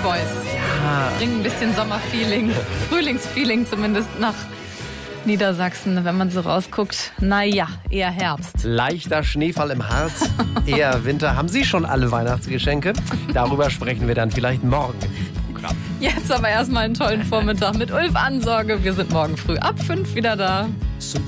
Boys. Ja. Bringen ein bisschen Sommerfeeling, Frühlingsfeeling zumindest nach Niedersachsen, wenn man so rausguckt. Naja, eher Herbst. Leichter Schneefall im Harz, eher Winter. Haben Sie schon alle Weihnachtsgeschenke? Darüber sprechen wir dann vielleicht morgen im Programm. Jetzt aber erstmal einen tollen Vormittag mit Ulf Ansorge. Wir sind morgen früh ab 5 wieder da.